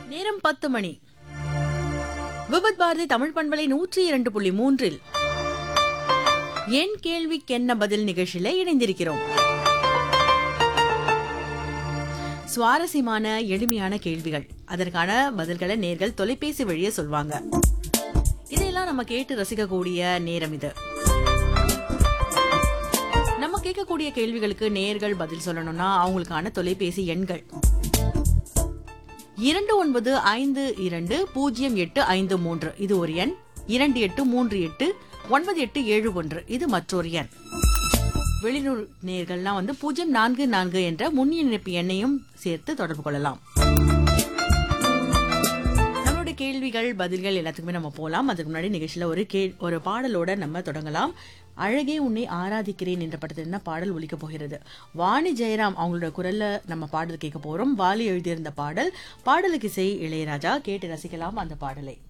நேரம் 10 மணி. விபத் பாரதி தமிழ் பண்பலை 102.3 என் கேள்விக்கென்ன பதில் நிகழ்ச்சியில இணைந்திருக்கிறோம். சுவாரஸ்யமான எளிமையான கேள்விகள், அதற்கான பதில்களை நேர்கள் தொலைபேசி வழியே சொல்வாங்க. இதையெல்லாம் நம்ம கேட்டு ரசிக்கக்கூடிய நேரம் இது. நம்ம கேட்கக்கூடிய கேள்விகளுக்கு நேர்கள் பதில் சொல்லணும்னா அவங்களுக்கான தொலைபேசி எண்கள் 29520853 இது ஒரு எண், 28389871 இது மற்றொரு எண். வெளியூர் நேர்கள்லாம் 044 என்ற முன்னிணைப்பு எண்ணையும் சேர்த்து தொடர்பு கொள்ளலாம். நம்மளுடைய கேள்விகள் பதில்கள் எல்லாத்துக்குமே நம்ம போலாம். அதுக்கு முன்னாடி நிகழ்ச்சியில ஒரு பாடலோட நம்ம தொடங்கலாம். அழகே உன்னை ஆராதிக்கிறேன் என்ற படத்தில் என்ன பாடல் ஒலிக்க போகிறது? வாணி ஜெயராம் அவங்களோட குரல்ல நம்ம பாடல் கேட்க போறோம். வாலி எழுதியிருந்த பாடல். பாடலுக்கு இசை இளையராஜா. கேட்டு ரசிக்கலாம் அந்த பாடலை.